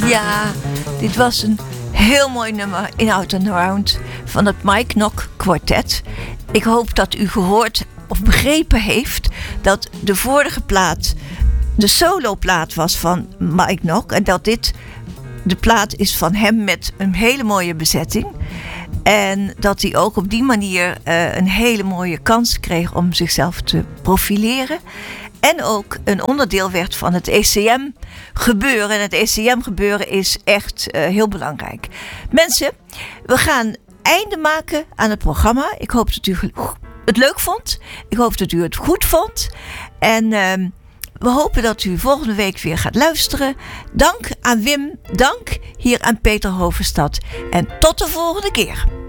Ja, dit was een heel mooi nummer in Out and Around van het Mike Knock Quartet. Ik hoop dat u gehoord of begrepen heeft dat de vorige plaat de soloplaat was van Mike Knock en dat dit de plaat is van hem met een hele mooie bezetting. En dat hij ook op die manier een hele mooie kans kreeg om zichzelf te profileren. En ook een onderdeel werd van het ECM-gebeuren. En het ECM-gebeuren is echt heel belangrijk. Mensen, we gaan einde maken aan het programma. Ik hoop dat u het leuk vond. Ik hoop dat u het goed vond. En we hopen dat u volgende week weer gaat luisteren. Dank aan Wim. Dank hier aan Peter Hovenstad. En tot de volgende keer.